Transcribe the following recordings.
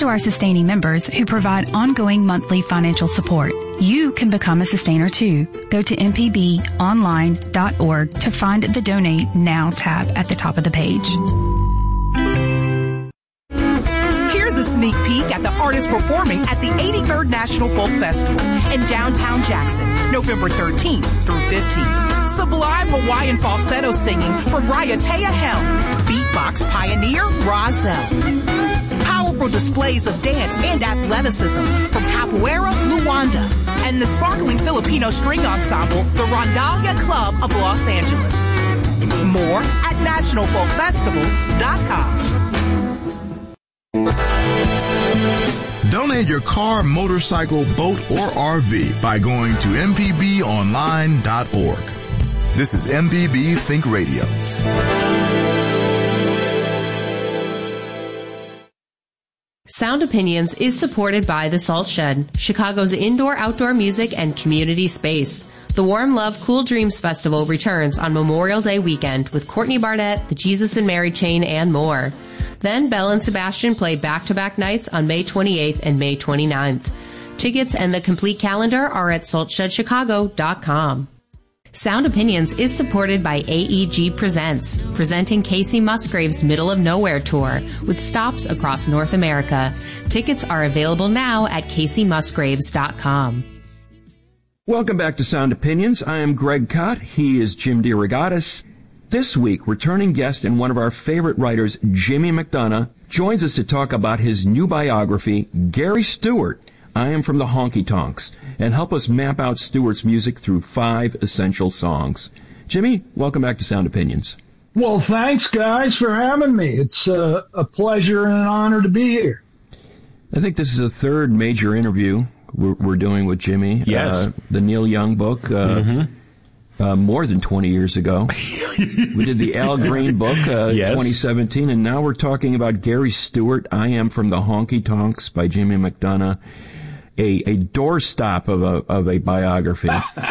to our sustaining members who provide ongoing monthly financial support. You can become a sustainer too. Go to mpbonline.org to find the Donate Now tab at the top of the page. Here's a sneak peek at the artists performing at the 83rd National Folk Festival in downtown Jackson, November 13th through 15th. Sublime Hawaiian falsetto singing from Raiatea Helm, beatbox pioneer Rozelle. Powerful displays of dance and athleticism from Capoeira Luanda and the sparkling Filipino string ensemble, the Rondalia Club of Los Angeles. More at nationalfolkfestival.com. Donate your car, motorcycle, boat, or RV by going to mpbonline.org. This is MPB Think Radio. Sound Opinions is supported by The Salt Shed, Chicago's indoor-outdoor music and community space. The Warm Love Cool Dreams Festival returns on Memorial Day weekend with Courtney Barnett, the Jesus and Mary Chain, and more. Then Belle and Sebastian play back-to-back nights on May 28th and May 29th. Tickets and the complete calendar are at saltshedchicago.com. Sound Opinions is supported by AEG Presents, presenting Casey Musgrave's Middle of Nowhere Tour with stops across North America. Tickets are available now at CaseyMusgraves.com. Welcome back to Sound Opinions. I am Greg Kot. He is Jim DeRogatis. This week, returning guest and one of our favorite writers, Jimmy McDonough, joins us to talk about his new biography, Gary Stewart, I Am from the Honky Tonks, and help us map out Stewart's music through 5 essential songs. Jimmy, welcome back to Sound Opinions. Well, thanks, guys, for having me. It's a pleasure and an honor to be here. I think this is the third major interview we're doing with Jimmy. Yes. The Neil Young book. More than 20 years ago. We did the Al Green book, yes. 2017, and now we're talking about Gary Stewart, I Am from the Honky Tonks by Jimmy McDonough, a doorstop of a biography.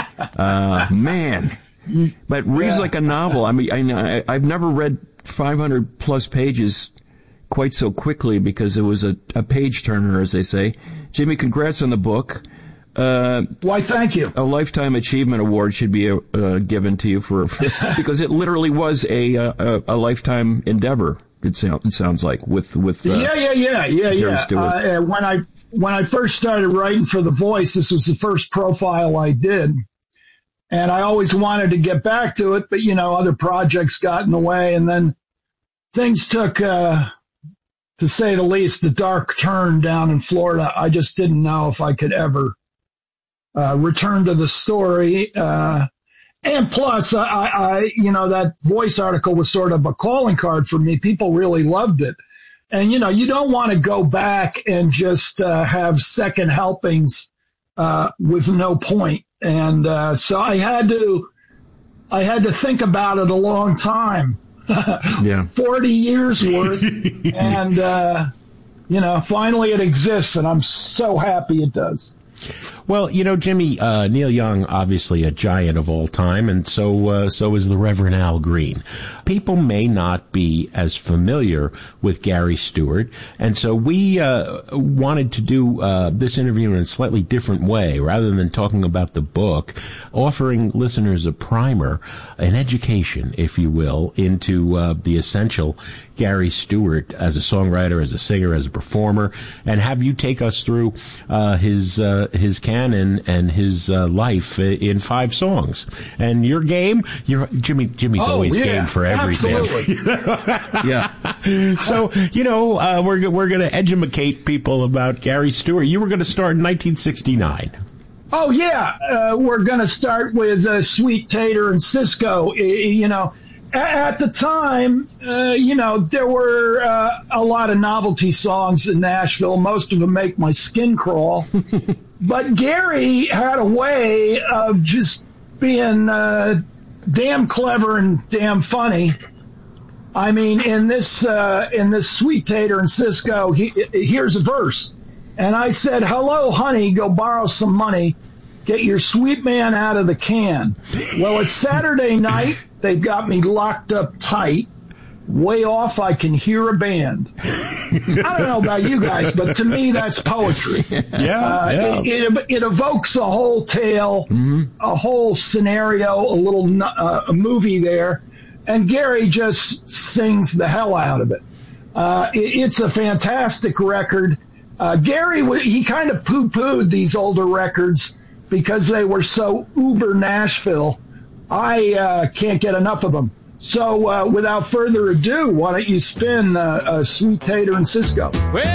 Man. But reads like a novel. I mean, I've never read 500 plus pages quite so quickly because it was a page turner, as they say. Jimmy, congrats on the book. Why, thank you. A Lifetime Achievement Award should be given to you for because it literally was a lifetime endeavor. It sounds like with yeah. Stewart. When I first started writing for The Voice, this was the first profile I did, and I always wanted to get back to it, but other projects got in the way, and then things took, to say the least, a dark turn down in Florida. I just didn't know if I could ever return to the story. And plus, I that Voice article was sort of a calling card for me. People really loved it. And, you don't want to go back and just have second helpings with no point. And so I had to think about it a long time. Yeah. 40 years worth. And, finally it exists, and I'm so happy it does. Well, Jimmy, Neil Young, obviously a giant of all time, and so is the Reverend Al Green. People may not be as familiar with Gary Stewart, and so we wanted to do this interview in a slightly different way, rather than talking about the book, offering listeners a primer, an education, if you will, into the essential Gary Stewart as a songwriter, as a singer, as a performer, and have you take us through his canon and his life in 5 songs. And your game, Jimmy's always game for everything. Absolutely. Yeah. So, we're going to educate people about Gary Stewart. You were going to start in 1969. Oh, yeah. We're going to start with Sweet Tater and Cisco. At the time, there were a lot of novelty songs in Nashville. Most of them make my skin crawl. But Gary had a way of just being damn clever and damn funny. I mean, in this Sweet Tater and Cisco, here's a verse. And I said, hello, honey, go borrow some money. Get your sweet man out of the can. Well, it's Saturday night. They've got me locked up tight. way off, I can hear a band. I don't know about you guys, but to me, that's poetry. It evokes a whole tale, a whole scenario, a movie there, and Gary just sings the hell out of it. It's a fantastic record. Gary, he kind of poo-pooed these older records because they were so uber Nashville. I can't get enough of them. So without further ado, why don't you spin Sweet Tater and Cisco? Well,